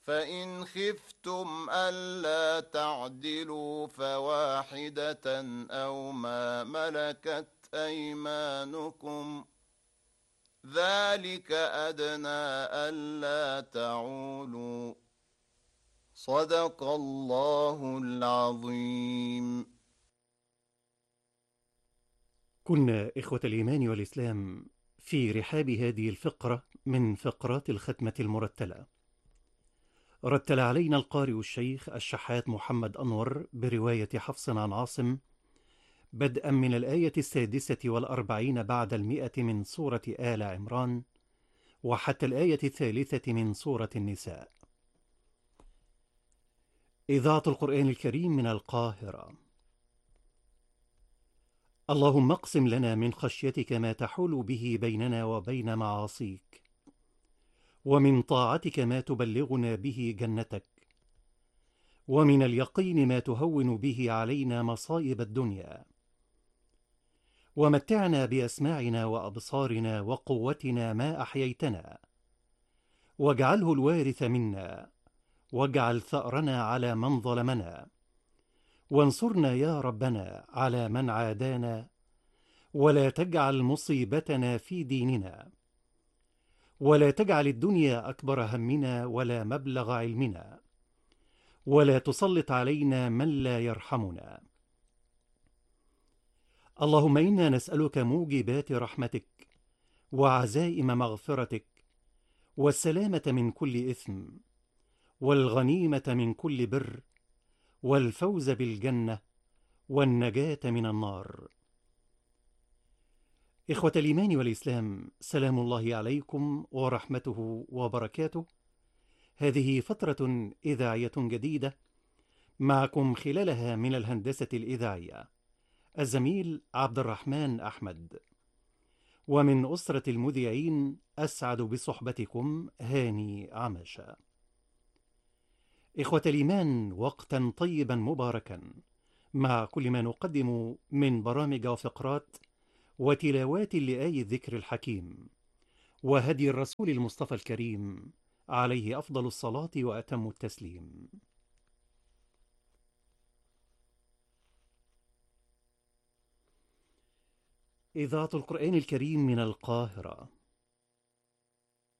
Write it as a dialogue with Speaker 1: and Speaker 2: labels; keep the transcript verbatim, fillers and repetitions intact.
Speaker 1: فإن خفتم ألا تعدلوا فواحدة أو ما ملكت أيمانكم ذلك أدنى ألا تعولوا. صدق الله العظيم.
Speaker 2: كنا إخوة الإيمان والإسلام في رحاب هذه الفقرة من فقرات الختمة المرتلة. رتل علينا القارئ الشيخ الشحات محمد أنور برواية حفص عن عاصم بدءا من الآية السادسة والأربعين بعد المئة من سورة آل عمران وحتى الآية الثالثة من سورة النساء. إذاعة القرآن الكريم من القاهرة. اللهم اقسم لنا من خشيتك ما تحول به بيننا وبين معاصيك، ومن طاعتك ما تبلغنا به جنتك، ومن اليقين ما تهون به علينا مصائب الدنيا، ومتعنا بأسماعنا وأبصارنا وقوتنا ما أحييتنا، واجعله الوارث منا، واجعل ثأرنا على من ظلمنا، وانصرنا يا ربنا على من عادانا، ولا تجعل مصيبتنا في ديننا، ولا تجعل الدنيا أكبر همنا ولا مبلغ علمنا، ولا تسلط علينا من لا يرحمنا. اللهم إنا نسألك موجبات رحمتك وعزائم مغفرتك والسلامة من كل إثم والغنيمة من كل بر والفوز بالجنة والنجاة من النار. إخوة الإيمان والإسلام، سلام الله عليكم ورحمته وبركاته. هذه فترة إذاعية جديدة معكم خلالها من الهندسة الإذاعية الزميل عبد الرحمن أحمد، ومن أسرة المذيعين أسعد بصحبتكم هاني عماشة. إخوة الإيمان، وقتا طيبا مباركا مع كل ما نقدم من برامج وفقرات وتلاوات لآي الذكر الحكيم وهدي الرسول المصطفى الكريم عليه أفضل الصلاة وأتم التسليم. إذاعة القرآن الكريم من القاهرة.